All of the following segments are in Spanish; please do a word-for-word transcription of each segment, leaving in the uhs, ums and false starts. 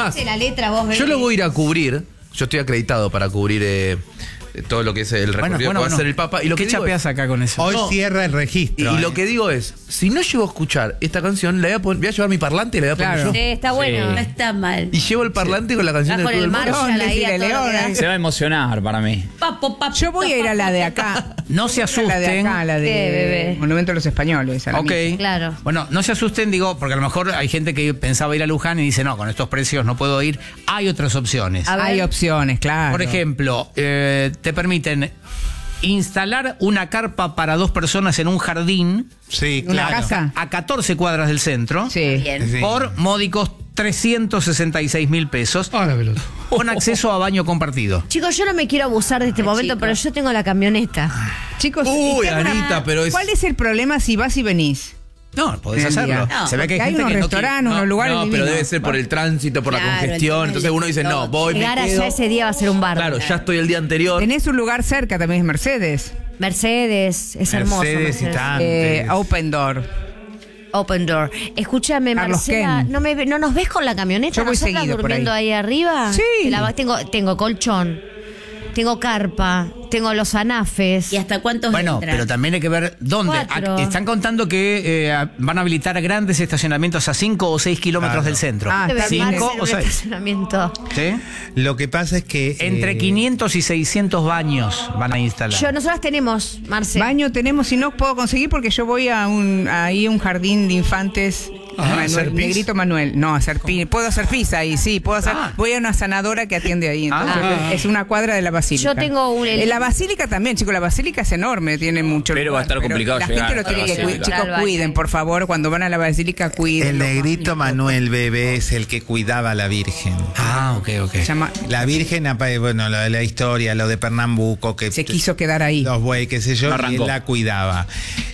más, la letra, vos yo lo voy a ir a cubrir. Yo estoy acreditado para cubrir eh, todo lo que es el recorrido bueno, bueno, que va bueno. a hacer el Papa. Y lo ¿Qué que digo chapeás es, acá con eso? Hoy No. cierra el registro. Y, y eh. lo que digo es, si no llego a escuchar esta canción, la voy a, poner, voy a llevar mi parlante y la voy a poner Claro. yo. Sí, está bueno. Sí. No está mal. Y llevo el parlante con la canción Vas del con Club el del Mono. Marshall ahí a Decirle todo lo que León, da. Se va a emocionar para mí. Papo, papo, Yo voy a ir a la de acá. No se A la de asusten. acá, a la de ¿Qué, bebé? Monumento a los Españoles. A la Ok. misa. Claro. Bueno, no se asusten, digo, porque a lo mejor hay gente que pensaba ir a Luján y dice, no, con estos precios no puedo ir. Hay otras opciones. A ver. Hay opciones, claro. Por ejemplo, eh, te permiten instalar una carpa para dos personas en un jardín Sí, ¿Una claro. casa? a catorce cuadras del centro Sí. Bien. Sí. por módicos trescientos sesenta y seis mil pesos Ah, la pelota. con acceso a baño compartido. Chicos, yo no me quiero abusar de este momento, chicos. pero yo tengo la camioneta. Chicos, Uy, ¿y qué habrá- Anita, pero es... ¿cuál es el problema si vas y venís? No, podés En el hacerlo. día. No, Se ve que hay, Porque hay gente unos que no restaurantes, quiere- unos lugares No, pero divinos. debe ser por el tránsito, por Claro, la congestión. el Entonces uno dice, todo. no, voy, me Llegar quedo. allá ese día va a ser un bar. Claro, ya estoy el día anterior. Tenés un lugar cerca, también es Mercedes. Mercedes, es hermoso. Mercedes y Mercedes. tal. Eh, Antes. Open Door. Open Door. Escúchame, Carlos Marcela, Ken. ¿no, me, ¿no nos ves con la camioneta? Yo voy ¿Nosotras seguido por durmiendo ahí. ahí, arriba? Sí. Te la- tengo, tengo colchón, tengo carpa, tengo los anafes. ¿Y hasta cuántos Bueno, entran? pero también hay que ver dónde. Cuatro. Ac- Están contando que eh, van a habilitar grandes estacionamientos a cinco o seis kilómetros Claro. del centro. Ah, Debe está bien. armarse cinco un o seis. estacionamiento. ¿Sí? Lo que pasa es que. Entre eh, quinientos y seiscientos baños van a instalar. Yo, nosotras tenemos, Marce. Baño tenemos, si no puedo conseguir porque yo voy a un ahí a un jardín de infantes. Ah, Manuel, ¿hacer pis? Negrito Manuel. No, hacer pis. Puedo hacer pis ahí, sí, puedo hacer. Ah. Voy a una sanadora que atiende ahí. Entonces, Ah. es una cuadra de la basílica. Yo tengo un- Eh, La basílica también, chicos, la basílica es enorme, tiene mucho Pero va a estar lugar, complicado La llegar gente lo a la tiene que cuidar. basílica. Chicos, Al baño. cuiden, por favor, cuando van a la basílica, cuiden. El negrito Manuel Bebé es el que cuidaba a la Virgen. Ah, ok, ok. Se llama- La Virgen, apa- bueno, la, la historia, lo de Pernambuco, que Se quiso quedar ahí. los bueyes, qué sé yo, No y arrancó. él la cuidaba.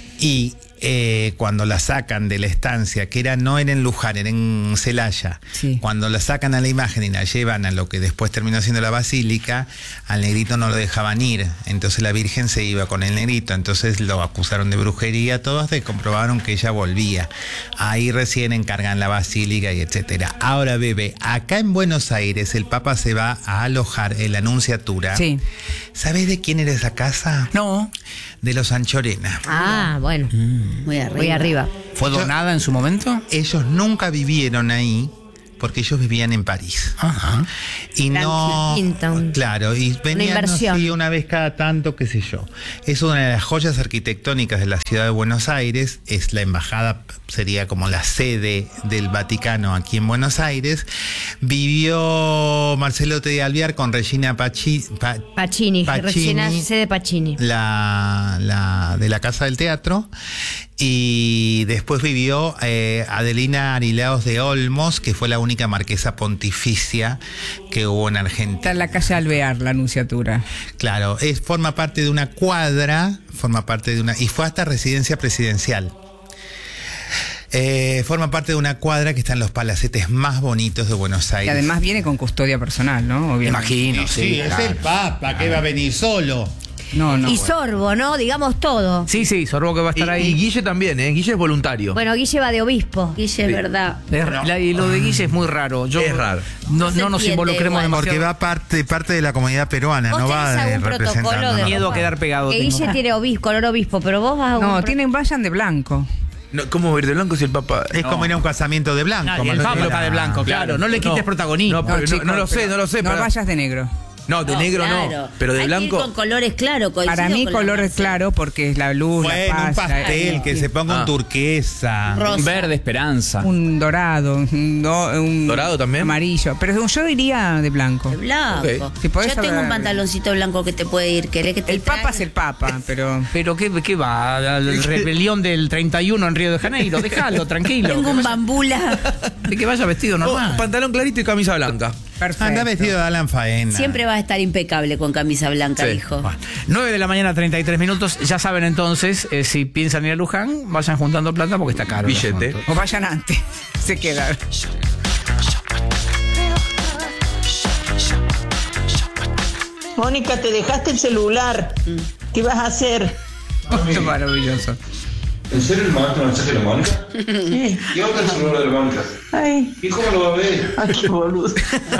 Y eh, cuando la sacan de la estancia, que era no era en Luján, era en Celaya, Sí. cuando la sacan a la imagen y la llevan a lo que después terminó siendo la basílica, al negrito no lo dejaban ir. Entonces la Virgen se iba con el negrito. Entonces lo acusaron de brujería, todos y comprobaron que ella volvía. Ahí recién encargan la basílica y etcétera. Ahora, bebé, acá en Buenos Aires el Papa se va a alojar en la Nunciatura. Sí. ¿Sabés de quién era esa casa? No, De los Anchorena. Ah, bueno. Muy arriba. Voy arriba. ¿fue Yo- donada en su momento? Ellos nunca vivieron ahí porque ellos vivían en París. Ajá. Y no. Kensington. Claro, y venían inversión. así una vez cada tanto, qué sé yo. Es una de las joyas arquitectónicas de la ciudad de Buenos Aires. Es la embajada, sería como la sede del Vaticano aquí en Buenos Aires. Vivió Marcelo T. de Alvear con Regina Pachi, Pa- Pacini, Pacini. Regina C. de Pacini. la, la de la Casa del Teatro, y después vivió eh, Adelina Arilaos de Olmos, que fue la única marquesa pontificia que hubo en Argentina. Está en la calle Alvear, la anunciatura. Claro, es, forma parte de una cuadra, forma parte de una, y fue hasta residencia presidencial. Eh, forma parte de una cuadra que está en los palacetes más bonitos de Buenos Y Aires. además viene con custodia personal, ¿no? Me Obviamente. imagino, sí. sí, es claro. el Papa, que va a venir solo. No, no. y bueno. Sorbo, ¿no? Digamos todo. Sí, sí, Sorbo que va a Y, estar y ahí. Guille también, ¿eh? Guille es voluntario. Bueno, Guille va de obispo. Guille, es verdad. Es ra- la- y lo de Guille es muy raro. Yo, Es raro. No, Se no nos entiende involucremos igual. Porque demasiado. va parte, parte de la comunidad peruana, ¿Vos no va tenés de algún protocolo representando. de- Miedo a quedar pegado. Que tengo. Guille tiene obispo, color obispo, pero vos vas a un... No, tienen, vayan de blanco. No, ¿cómo ir de blanco si el Papa...? Es como ir a un casamiento de blanco. Nadie, el Marcelo. Papa está de blanco, claro. No le quites No, protagonismo. no, pero no- chicos, no lo sé, pero no lo sé, No pero- vayas de negro. No, de negro claro. no, pero de Hay que ir blanco... con colores claros. coincido Para mí con la color es Marcela. claro porque es la luz, Bueno, la un paz. pastel, la- que se ponga Ah. un turquesa. Rosa. Verde esperanza. Un dorado, un, do- un ¿Dorado también? amarillo. Pero yo diría de blanco. De blanco. Ok. Si podés Yo tengo hablar- un pantaloncito blanco que te puede ir. ¿Querés que te El papa traiga? es el papa, pero... Pero ¿qué, qué va? ¿La rebelión del treinta y uno en Río de Janeiro? Déjalo, tranquilo. Tengo un bambula. De que vaya vestido Oh, normal. pantalón clarito y camisa blanca. Perfecto. Anda vestido de Alan Faena. Siempre vas a estar impecable con camisa blanca, Sí. hijo. Bueno, nueve de la mañana, treinta y tres minutos. Ya saben entonces, eh, si piensan ir a Luján, vayan juntando plata porque está caro. el Billete. asunto. O vayan antes. Se queda. Mónica, te dejaste el celular. ¿Qué vas a hacer? Qué maravilloso. ¿En serio le mandaste un mensaje a la Mónica? Sí. ¿Y dónde está el celular de la Mónica? Ay, ¿Y cómo lo va a ver? ay, qué boludo.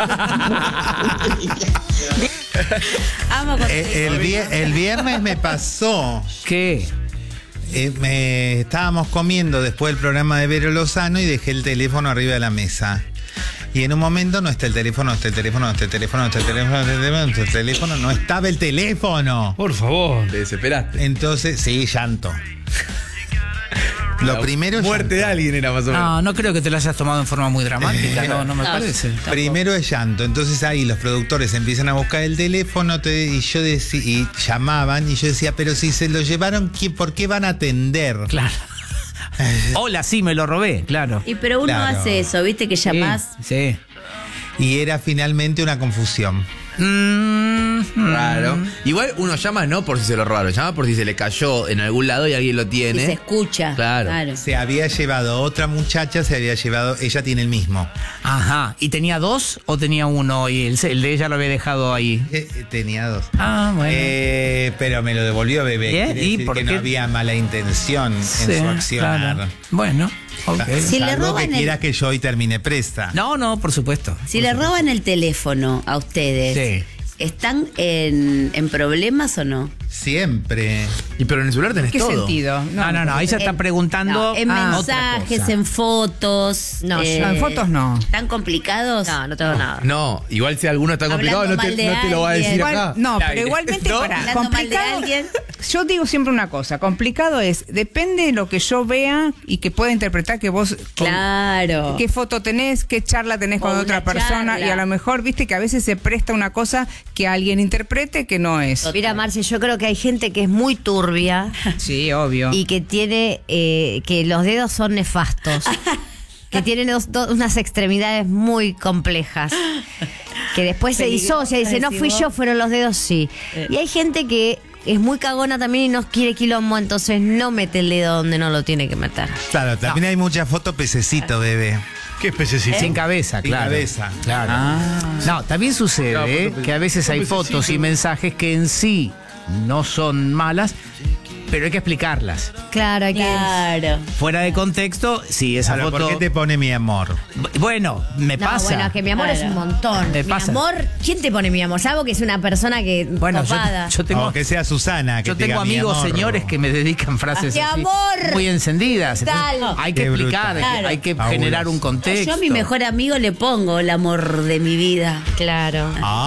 Amo con Eh, el, vier- el viernes me pasó. ¿Qué? Eh, me, estábamos comiendo después del programa de Vero Lozano y dejé el teléfono arriba de la mesa. Y en un momento no está el teléfono, no está el teléfono, no está el teléfono, no está el teléfono, no está el teléfono, no está el teléfono, no estaba el teléfono. Por favor. Te desesperaste. Entonces, sí, llanto. Lo primero es Muerte de llanto. alguien era más o menos. No, no creo que te lo hayas tomado en forma muy dramática, no, no me No, parece. Primero es llanto, entonces ahí los productores empiezan a buscar el teléfono te- y yo decía, y llamaban y yo decía, pero si se lo llevaron, ¿qué- ¿por qué van a atender? Claro. Hola, sí, me lo robé, claro. Y pero uno Claro. hace eso, ¿viste? Que llamás. Sí. Y era finalmente una confusión. Mm, Claro. Igual uno llama no por si se lo robaron, llama por si se le cayó en algún lado y alguien lo Y tiene. se escucha. Claro. Se había llevado otra muchacha, se había llevado, ella tiene el mismo. Ajá. ¿Y tenía dos o tenía uno y el, el de ella lo había dejado ahí? Eh, eh, tenía dos. Ah, bueno. Eh, pero me lo devolvió bebé. Bien, Quiere ¿y decir por que qué? no había mala intención Sí, en su accionar. claro. Bueno, ok. Si le Salvo roban que el- quiera que yo hoy termine presta. No, no, por supuesto. Si le roban el teléfono a ustedes, Sí. ¿están en, en problemas o no? Siempre. Y pero en el celular tenés ¿Qué todo. sentido? No, no, no, ahí se está En- preguntando no, en ah, otra mensajes, cosa. en fotos. No, no, en fotos no. ¿Están complicados? No, no tengo nada. No, igual si alguno está complicado, no Hablando te, mal de no te lo va a decir alguien. acá. Igual- no, Al pero aire. igualmente ¿No? para Hablando mal de complicado. alguien. Yo digo siempre una cosa, complicado es, depende de lo que yo vea y que pueda interpretar que vos con- Claro. qué foto tenés, qué charla tenés O con una otra persona charla. y a lo mejor viste que a veces se presta una cosa que alguien interprete que no es. Mira, Marce, yo creo que hay gente que es muy turbia Sí, obvio. y que tiene, eh, que los dedos son nefastos. Que tienen dos- dos- unas extremidades muy complejas. Que después se Peligroso, disocia y dice, no fui decís yo, vos. fueron los dedos, sí. Eh. Y hay gente que es muy cagona también y no quiere quilombo, entonces no mete el dedo donde no lo tiene que meter. Claro, también hay mucha foto pececito, bebé. ¿Qué especie Sin cabeza, Sin claro. cabeza. Claro. No, también sucede Claro, ¿eh? foto- que a veces hay foto fotos y pececito. mensajes que en sí no son malas, pero hay que explicarlas. Claro, hay que... Claro. Fuera de contexto, sí, esa Claro, foto. ¿por qué te pone mi amor? Bueno, me No, pasa. bueno, que mi amor Claro. es un montón. Me mi pasa. amor, ¿quién te pone mi amor? Salvo que es una persona que Bueno, yo, copada. yo tengo, O que sea Susana. Que yo te tengo diga mi amigos, amor. señores, que me dedican frases ¡Mi así, amor! muy encendidas. Entonces, Tal. hay que Qué explicar, brutal. hay que- hay que Claro. generar un Fabuloso. contexto. Yo a mi mejor amigo le pongo el amor de mi vida. Claro.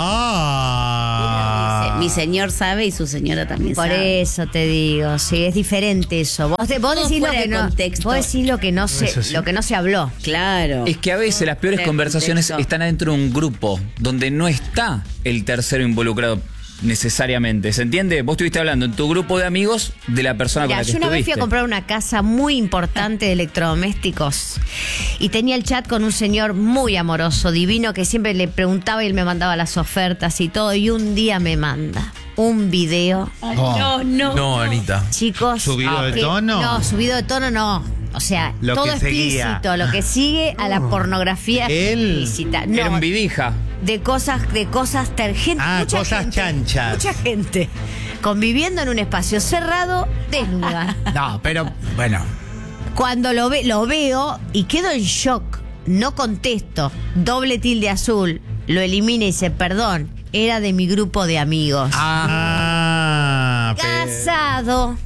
Ah. Mi señor sabe y su señora también Por sabe. eso te digo, sí, es diferente eso. Vos, te- vos Todo decís lo fuera que de no, contexto. vos decís lo que no se, Eso sí. lo que no se habló. Claro. Es que a veces las peores Fuera de conversaciones contexto. están adentro de un grupo donde no está el tercero involucrado necesariamente. ¿Se entiende? Vos estuviste hablando en tu grupo de amigos de la persona Mira, con la que yo una vez fui estuviste. a comprar una casa muy importante de electrodomésticos y tenía el chat con un señor muy amoroso, divino, que siempre le preguntaba y él me mandaba las ofertas y todo. Y un día me manda un video, Ay, no, no. No, Anita. chicos. ¿Subido de que- tono? No, subido de tono no. O sea, Lo todo que seguía. explícito, lo que sigue a la pornografía Él explícita. No, Era un vidija. de cosas, de cosas ter- gente, Ah, mucha cosas gente, chanchas. Mucha gente conviviendo en un espacio cerrado, desnuda. No, pero bueno. Cuando lo ve, lo veo y quedo en shock. No contesto. Doble tilde azul. Lo elimina y dice, perdón, era de mi grupo de amigos. Ah, pe- Casado.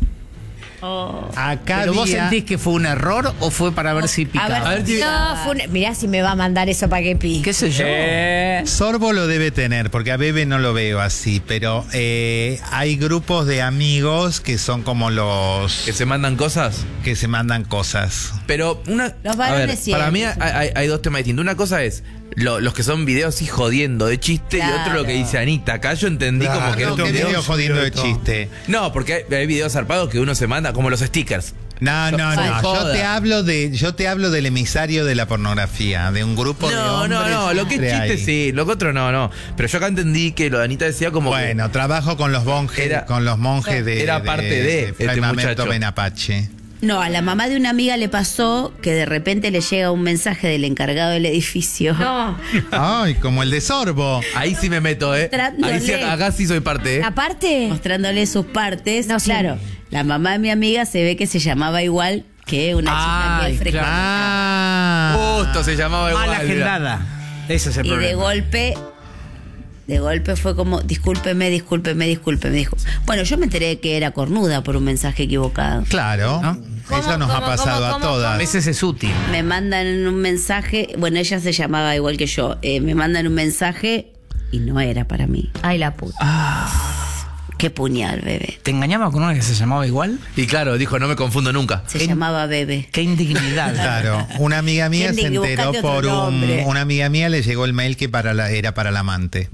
acá ¿Pero vos había- sentís que fue un error o fue para ver si A picaba? ver, A ver, tío. No, fue una- mirá si me va a mandar eso para que pique. ¿Qué sé yo? Eh, Sorbo lo debe tener, porque a Bebe no lo veo así, pero eh, hay grupos de amigos que son como los Que se mandan cosas. que se mandan cosas. Pero una. Los a varones ver, siempre para mí hay, son- hay- hay dos temas distintos. Una cosa es lo- los que son videos así jodiendo de chiste y otro lo que dice Anita. Acá yo entendí como que era no, un ¿qué video. video jodiendo de chiste? No, porque hay, hay videos zarpados que uno se manda, como los stickers. No, no, Son no. Yo joda. te hablo de, yo te hablo del emisario de la pornografía, de un grupo de No, hombres. no, no, lo que es entre chiste ahí. sí, lo que otro no, no. Pero yo acá entendí que lo de Anita decía como que Bueno, trabajo con los monjes, Era- con los monjes de, era parte de Fray este Mamerto muchacho. Benapache. No, a la mamá de una amiga le pasó que de repente le llega un mensaje del encargado del edificio. No. Ay, como el de Sorbo. ahí sí me meto, ¿eh? Mostrándole. Ahí sí, acá sí soy parte, ¿eh? Aparte, Mostrándole sus partes. No, sí. claro. La mamá de mi amiga se ve que se llamaba igual que una chica que Ay, él frecuentaba. Ah. Justo se llamaba igual. Mal agendada. Ese es el Y problema. de golpe, de golpe fue como, discúlpeme, discúlpeme, discúlpeme. Dijo. Bueno, yo me enteré que era cornuda por un mensaje equivocado. Claro, ¿No? eso ¿Cómo, nos ha cómo, pasado cómo, a cómo, A todas. veces es útil. Me mandan un mensaje, bueno, ella se llamaba igual que yo, eh, me mandan un mensaje y no era para mí. Ay, la puta. Qué puñal, bebé. ¿Te engañaba con una que se llamaba igual? Y claro, dijo, no me confundo nunca. Se llamaba bebé. Qué indignidad. Claro, una amiga mía Tiene se que enteró buscarte otro por un, nombre. una amiga mía le llegó el mail que para la, era para la amante.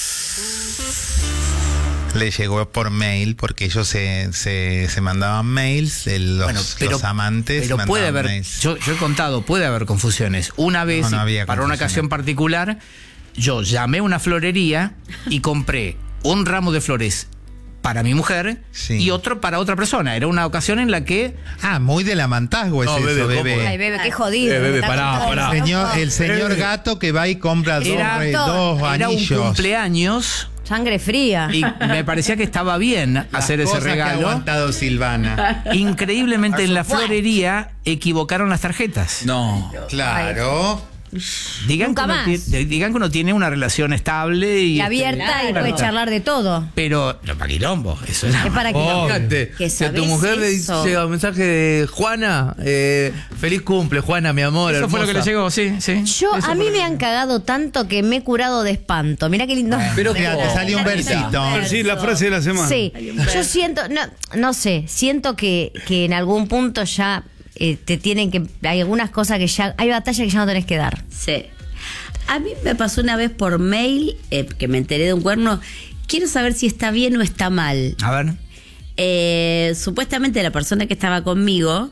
Le llegó por mail porque ellos se, se, se mandaban mails, el- los, Bueno, pero, los amantes pero se puede mandaban haber, mails. yo, yo he contado, puede haber confusiones. Una vez, no había para una confusiones. ocasión particular, yo llamé a una florería y compré un ramo de flores para mi mujer Sí. y otro para otra persona. Era una ocasión en la que Ah, muy de la mantagua es No, eso, bebé, bebé. ¿cómo? Ay, bebé, qué jodido. Eh, bebé, Está pará, contando. pará. El señor, el señor gato que va y compra dos, Era- re- dos era un anillos. cumpleaños Sangre fría. y me parecía que estaba bien Las hacer ese cosas que ha regalo. aguantado Silvana. Increíblemente en la florería equivocaron las tarjetas. No. Claro. Digan, Nunca que uno más. tiene- digan que uno tiene una relación estable y Y abierta y Claro. puede charlar de todo. pero no para quilombo, eso era. Es para que Oh, fíjate, Que si a tu sabés mujer le eso. llega un mensaje de Juana, eh, feliz cumple, Juana, mi amor. Eso fue lo que le hermosa. llegó, sí, sí. Yo, Eso a fue mí lo que- me han cagado tanto que me he curado de espanto. Mirá qué lindo. Pero Mira, te salió un versito. Sí, la frase de la semana. Sí, yo siento, no, no sé, siento que, que en algún punto ya eh, te tienen que, hay algunas cosas que ya, hay batallas que ya no tenés que dar. Sí. A mí me pasó una vez por mail, eh, que me enteré de un cuerno. Quiero saber si está bien o está mal. A ver. Eh, supuestamente la persona que estaba conmigo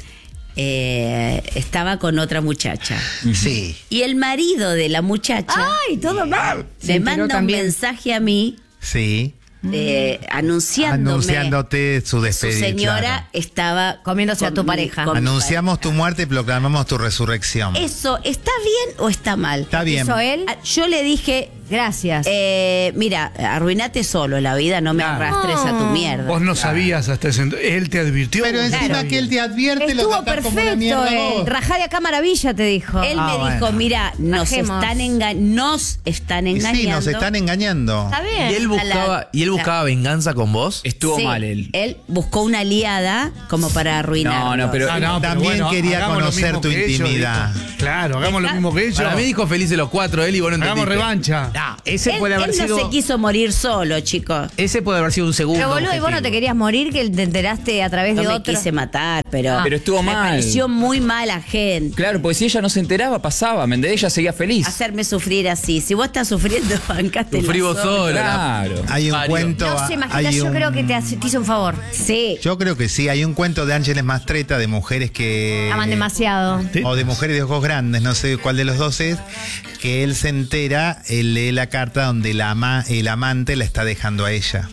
eh, estaba con otra muchacha. Sí. Y el marido de la muchacha Ay, todo mal. Se me enteró manda también. un mensaje a mí Sí. eh, anunciándome Anunciándote su su despedida. señora claro. estaba Comiéndose a tu mi- pareja. con mi Anunciamos tu muerte y proclamamos tu resurrección. pareja. Eso, ¿está bien o está mal? Está bien. ¿Hizo él? Ah, Yo le dije, Gracias. eh, mira, arruinate solo la vida, no me Claro. arrastres a tu mierda. Vos no sabías hasta ese entonces. Él te advirtió. Pero vos no encima sabías. que él te advierte, lo Estuvo tratás como una perfecto, mierda eh. vos. Rajá de acá maravilla, te dijo. Él Ah, me bueno. dijo, mira, nos Bajemos. están, enga- nos están Y engañando. sí, nos están engañando. Está bien. ¿Y él buscaba, ¿y él buscaba venganza con vos? Estuvo Sí, mal él. Él buscó una aliada como para arruinarnos. No, no, pero- Ah, no, pero También bueno, quería hagamos lo conocer mismo tu que ellos, intimidad. listo. Claro, hagamos lo mismo que ellos. Para mí dijo felices los cuatro, él y vos no Hagamos entendiste. revancha. No, ese Él, puede haber él no sido. se quiso morir solo, chicos. Ese puede haber sido un segundo. Pero boludo, ¿y vos no te objetivo. querías morir que te enteraste a través No de me otro? quise matar, pero, Pero estuvo me mal. pareció muy mala gente. Claro, porque si ella no se enteraba, pasaba, ¿me entendés? Ella seguía feliz. Hacerme sufrir así. Si vos estás sufriendo, bancaste Sufrí la vos sola. sola. Claro. Hay un Mario. cuento. No sé, Majita, hay yo un- creo que te, hace- te hizo un favor. Sí. Yo creo que sí. Hay un cuento de Ángeles Mastreta de mujeres que. Aman demasiado. Sí. O de mujeres de ojos grandes, no sé cuál de los dos es. Que él se entera, él lee la carta donde la ama- el amante la está dejando a ella.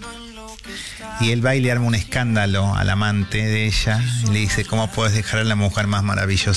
Y él va y le arma un escándalo al amante de ella y le dice, ¿cómo puedes dejar a la mujer más maravillosa